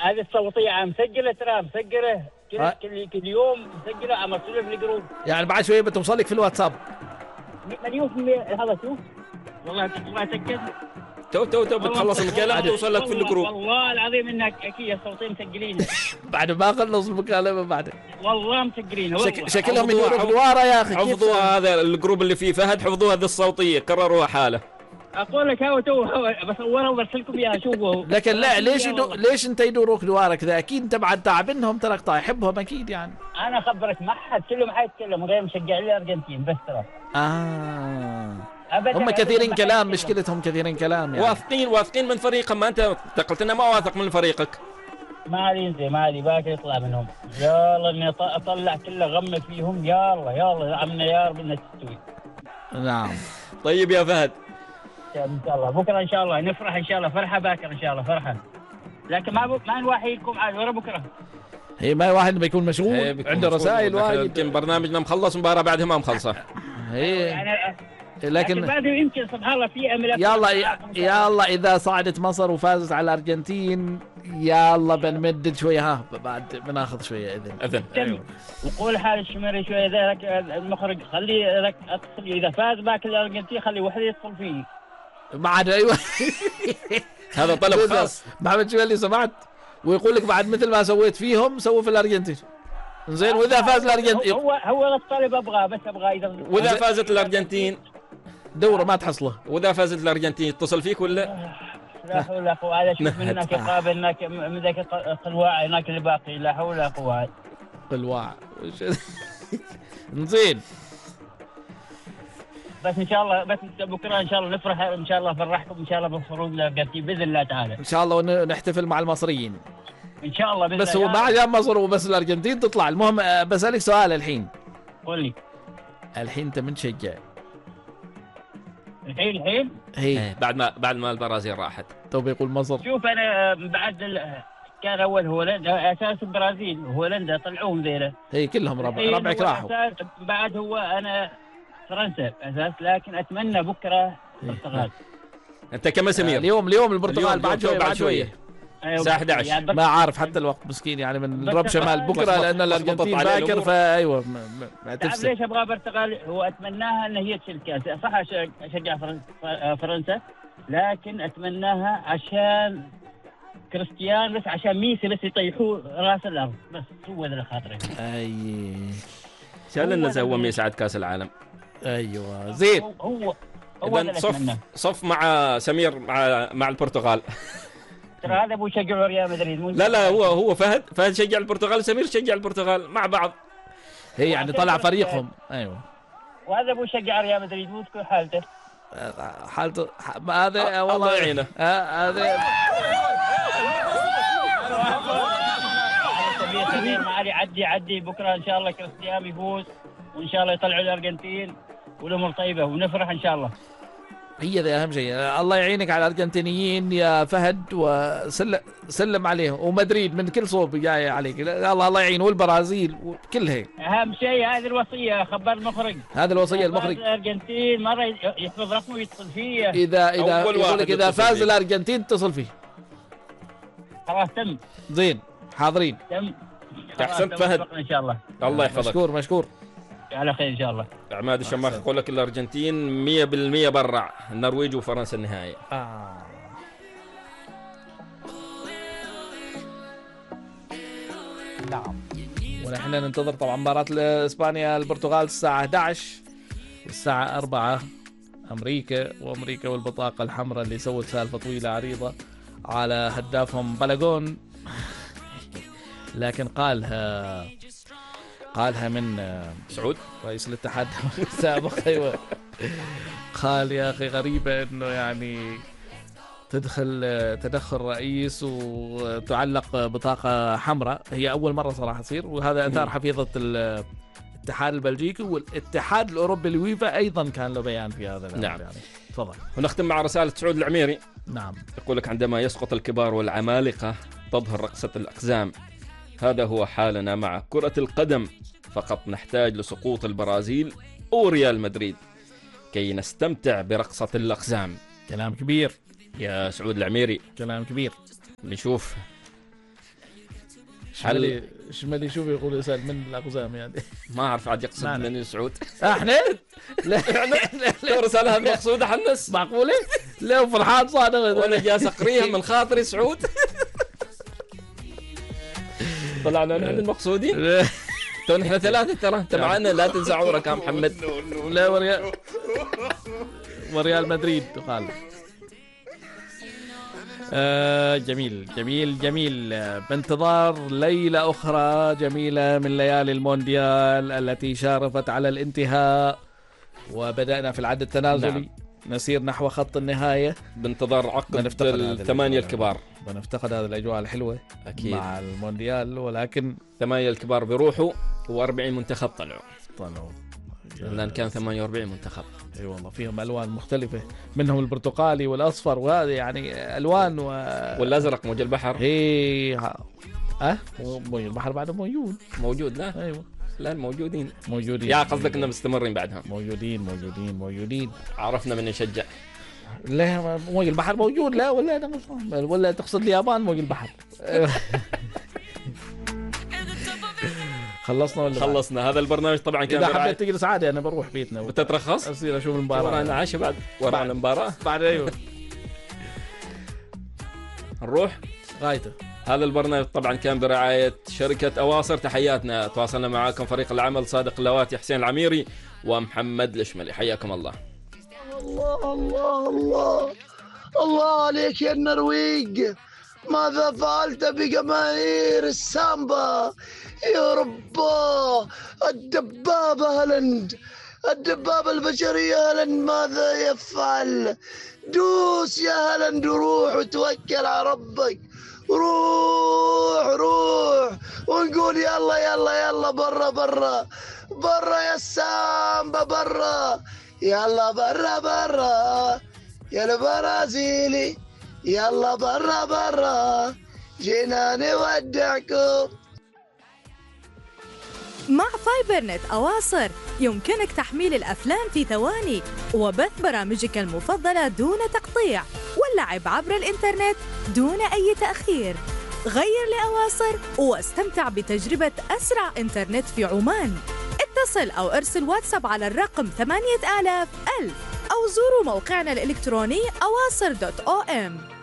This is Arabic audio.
هذه الصوتيه عم مسجله، ترى مسجله كل يوم مسجله، عم ارسلها في الجروب. يعني بعد شويه بتوصل لك في الواتساب. مليون في المية. هذا شوف والله تبغى اتاكد. تو بتخلص المكالمه توصل لك في الجروب. والله العظيم انك اكيد الصوتين مسجلينها. بعد ما خلص المكالمه بعد والله مسجلينها. شكلهم يدوروا دواره يا اخي. حفظوها، هذا الجروب اللي فيه فهد، حفظوها هذه الصوتيه، كرروها حاله. اقول لك هو تو بصورها وبرسلكم اياها شوفوا. لكن لا، ليش انت يدوروك دوارك ذا؟ اكيد انت بعد تعبنهم، ترى طايحبهم اكيد يعني. انا اخبرك ما حد كلهم حيتكلم غير مشجع الارجنتين بس ترى. هم كثيرين كلام، مشكلتهم كثيرين كلام يعني. واثقين من فريقهم. ما انت قلت لنا ما واثق من فريقك. ما علي باكر يطلع منهم. يلا اني اطلع كل غمه فيهم. يلا عمنا يا رب انك تستوي. نعم. طيب يا فهد، ان شاء الله بكره ان شاء الله نفرح ان شاء الله، فرحه باكر ان شاء الله، فرحه. لكن ما نوحيكم عاد ورا بكره. هي ما واحد بيكون مشغول عنده رسائل واجد. يمكن برنامجنا مخلص، مباراه بعدها ما مخلصه. هي يعني لكن بعد يمكن سبحان الله في امل. يلا اذا صعدت مصر وفازت على الارجنتين يلا بنمدد شويه، ها بعد بناخذ شويه اذن. أيوه. وقول حال الشمري شويه ذاك المخرج، خليه لك اتصل اذا فاز باك الارجنتين خلي واحد يدخل فيه بعد. ايوه هذا طلب خاص. محمد شوالي سمعت ويقول لك بعد مثل ما سويت فيهم سووا في الارجنتين. زين واذا فاز الارجنتين هو الطالب ابغى اذا واذا فازت الارجنتين دوره ما تحصله. واذا فازت الارجنتين اتصل فيك ولا؟ لا حول ولا قوه. هذا شوف منك يقابل هناك من ذاك القلواع هناك اللي باقي. لا حول ولا قوه. قلواع زين. بس ان شاء الله بس بكره ان شاء الله نفرح ان شاء الله، فرحكم ان شاء الله بالخروج الارجنتين باذن الله تعالى. ان شاء الله ونحتفل مع المصريين ان شاء الله باذن بس هو ما عجب مصر وبس الارجنتين تطلع. المهم بسالك سؤال الحين. قول لي الحين انت من تشجع؟ الحين هي بعد ما البرازيل راحت تو بيقول مصر. شوف انا بعد كان اول هولندا اساس البرازيل، هولندا طلعوهم ذيله. هي كلهم ربعك راحوا. بعد هو انا فرنسا اساس، لكن اتمنى بكره البرتغال. انت كم سمير؟ اليوم البرتغال بعد شويه الساعه 11 يعني ما عارف حتى الوقت مسكين يعني من الربشه مال بكره لان الارجنتين باكر فايوه ما تفسد. ليش ابغى البرتغال؟ هو اتمناها ان هي تشيل الكاس. صح اشجع فرنسا، لكن اتمناها عشان كريستيان، بس عشان ميسي بس يطيحوه راس الارض، بس هو ذا خاطري. شال لنا سوى ميسي عاد كاس العالم. ايوه زين. هو صف مع سمير مع البرتغال. ترى هذا ابو يشجع ريال مدريد. لا هو فهد شجع البرتغال، سمير شجع البرتغال مع بعض. هي يعني طلع فريقهم. ايوه. وهذا ابو يشجع ريال مدريد مو تكون حالته هذا والله يعينه. هذا سمير معالي عدي بكره ان شاء الله كريستيانو يفوز، وان شاء الله يطلعوا الارجنتين والامور طيبه ونفرح ان شاء الله. هي ذا اهم شيء. الله يعينك على الارجنتينيين يا فهد، وسلم عليهم. ومدريد من كل صوب جاي عليك. الله يعين. والبرازيل وكلها. اهم شيء هذه الوصيه، خبر المخرج. هذه الوصيه المخرج. الارجنتين مره يحفظ رقمه ويتصل فيه. اذا فاز الارجنتين اتصل فيه. خلاص تم. زين حاضرين. تم. احسنت فهد ان شاء الله. الله يحفظك. مشكور على خير ان شاء الله. عماد الشماخ يقول لك الارجنتين 100% برع النرويج وفرنسا النهائي. نعم. ونحن ننتظر طبعا مباراة اسبانيا البرتغال الساعة 11 والساعة 4 امريكا والبطاقة الحمراء اللي سوت سالفة طويلة عريضة على هدافهم بلاغون. لكن قالها من سعود رئيس الاتحاد السابق. ايوه قال يا اخي غريبه انه يعني تدخل رئيس وتعلق بطاقه حمراء. هي اول مره صراحه تصير، وهذا اثار حفيظه الاتحاد البلجيكي والاتحاد الاوروبي الويفا ايضا كان له بيان في هذا. نعم يعني تفضل. ونختم مع رساله سعود العميري. نعم. يقول لك عندما يسقط الكبار والعمالقه تظهر رقصه الاقزام. هذا هو حالنا مع كرة القدم، فقط نحتاج لسقوط البرازيل وريال مدريد كي نستمتع برقصة الأقزام. كلام كبير يا سعود العميري، كلام كبير. نشوف شمالي شو بيقول يسأل من الأقزام يعني. ما أعرف عاد يقصد من سعود. احنا لا لو رسالة المقصودة حنس معقولة لو فرحان صادق وانا جالس اقريها من خاطري سعود. طلعنا نحن المقصودين. تو نحن 3 ترى انت معنا لا تنسى عمرك يا محمد. لا وريال مدريد قال. جميل جميل جميل. بانتظار ليلة أخرى جميلة من ليالي المونديال التي شارفت على الانتهاء، وبدأنا في العد التنازلي. نعم. نسير نحو خط النهاية بانتظار عقد 8 الكبار. بنفتقد هذه الأجواء الحلوة أكيد مع المونديال، ولكن 8 الكبار بيروحوا و40 منتخب طلعوا لأن كان 48 منتخب. اي أيوة والله فيهم الوان مختلفه، منهم البرتقالي والاصفر وهذه يعني الوان والازرق موج البحر. موج البحر بعده موجود لا ايوه لا موجودين يا قصدك انهم مستمرين بعدها؟ موجودين عرفنا من نشجع. لا موج البحر موجود. لا ولا تقصد اليابان موج البحر. خلصنا ولا خلصنا؟ هذا البرنامج طبعا كان اذا حبيت تجلس عادي انا بروح بيتنا بتترخص اصير اشوف المباراه. ورانا عشاء بعد ورانا المباراه بعد. ايوه نروح غايته. هذا البرنامج طبعا كان برعايه شركه اواصر. تحياتنا، تواصلنا معاكم فريق العمل صادق اللواتي، حسين العميري، ومحمد الشملي. حياكم الله. الله الله الله الله عليك يا النرويج، ماذا فعلت بجماهير السامبا يا رباه؟ الدبابة هالند، الدبابة البشرية هالند ماذا يفعل؟ دوس يا هالند وروح وتوكل على ربك. روح ونقول يلا برا يا السامبا برا، يلا برا يا البرازيلي، يلا برا جينا نودعكم. مع فايبر نت أواصر يمكنك تحميل الأفلام في ثواني وبث برامجك المفضلة دون تقطيع واللعب عبر الإنترنت دون أي تأخير. غير لأواصر واستمتع بتجربة أسرع إنترنت في عمان. اتصل أو ارسل واتساب على الرقم 8000 أو زوروا موقعنا الإلكتروني awaser.om.